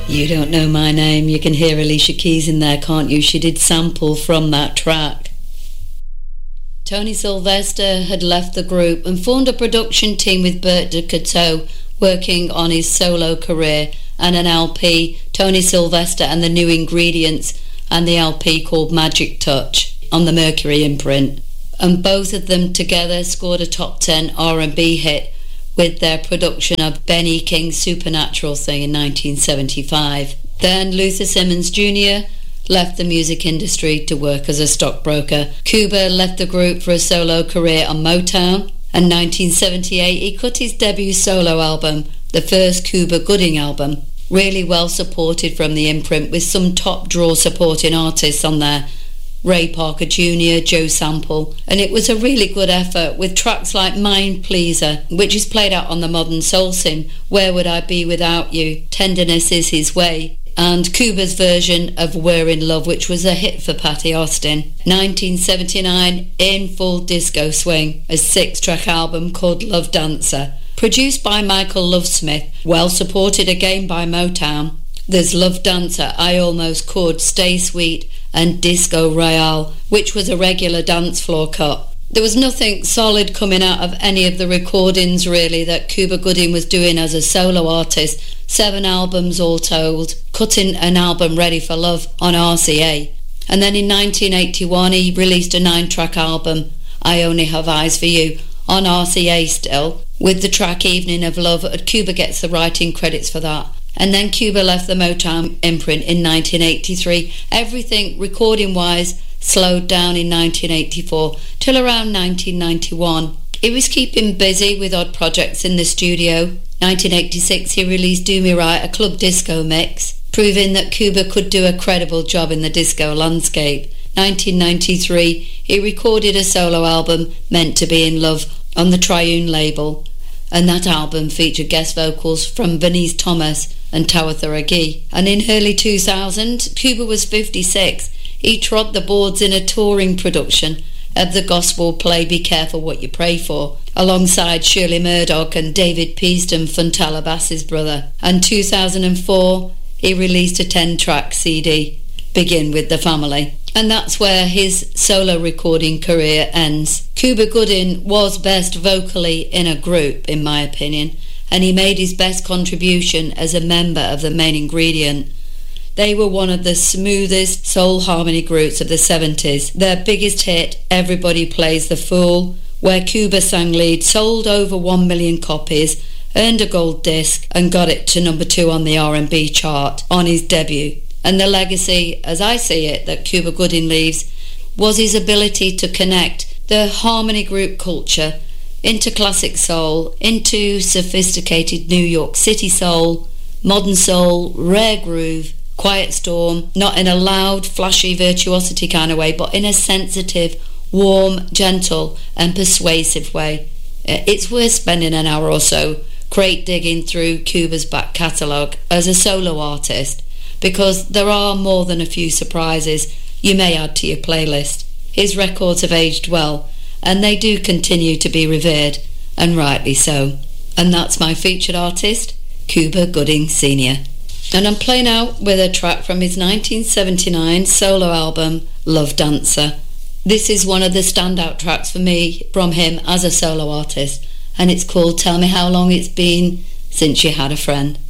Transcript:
You Don't Know My Name. You can hear Alicia Keys in there, can't you? She did sample from that track. Tony Sylvester had left the group and formed a production team with Bert de Coteau, working on his solo career, and an LP, Tony Sylvester and the New Ingredients, and the LP called Magic Touch on the Mercury imprint. And both of them together scored a top 10 R&B hit with their production of Benny King's Supernatural Thing in 1975. Then Luther Simmons Jr. left the music industry to work as a stockbroker. Cuba left the group for a solo career on Motown, and 1978 he cut his debut solo album, the first Cuba Gooding album, really well supported from the imprint, with some top draw supporting artists on there, Ray Parker Jr., Joe Sample, and it was a really good effort with tracks like Mind Pleaser, which is played out on the Modern Soul Sim, Where Would I Be Without You, Tenderness Is His Way, and Cuba's version of We're in Love, which was a hit for Patti Austin. 1979, In Full Disco Swing, a 6-track album called Love Dancer, produced by Michael Lovesmith, well supported again by Motown. There's Love Dancer, I Almost Could, Stay Sweet, and Disco Royale, which was a regular dance floor cut. There was nothing solid coming out of any of the recordings really that Cuba Gooding was doing as a solo artist. 7 albums all told, cutting an album Ready for Love on RCA. And then in 1981 he released a 9-track album, I Only Have Eyes for You, on RCA still, with the track Evening of Love. Cuba gets the writing credits for that. And then Cuba left the Motown imprint in 1983. Everything, recording-wise, slowed down in 1984 till around 1991. He was keeping busy with odd projects in the studio. 1986 he released Do Me Right, a club disco mix, proving that Cuba could do a credible job in the disco landscape. 1993 he recorded a solo album, Meant to Be in Love, on the Triune label, and that album featured guest vocals from Bernice Thomas and Tawatha Agee. And in early 2000, Cuba was 56. He trod the boards in a touring production of the gospel play Be Careful What You Pray For, alongside Shirley Murdoch and David Peaston, Fontella Bass's brother. And 2004, he released a 10-track CD, Begin With the Family. And that's where his solo recording career ends. Cuba Gooding was best vocally in a group, in my opinion, and he made his best contribution as a member of the Main Ingredient. They were one of the smoothest soul harmony groups of the 70s. Their biggest hit, Everybody Plays the Fool, where Cuba sang lead, sold over 1 million copies, earned a gold disc, and got it to number 2 on the R&B chart on his debut. And the legacy, as I see it, that Cuba Gooding leaves was his ability to connect the harmony group culture into classic soul, into sophisticated New York City soul, modern soul, rare groove, quiet storm, not in a loud, flashy virtuosity kind of way, but in a sensitive, warm, gentle and persuasive way. It's worth spending an hour or so crate digging through Cuba's back catalogue as a solo artist, because there are more than a few surprises you may add to your playlist. His records have aged well, and they do continue to be revered, and rightly so. And that's my featured artist, Cuba Gooding Sr. And I'm playing out with a track from his 1979 solo album, Love Dancer. This is one of the standout tracks for me from him as a solo artist, and it's called Tell Me How Long It's Been Since You Had a Friend.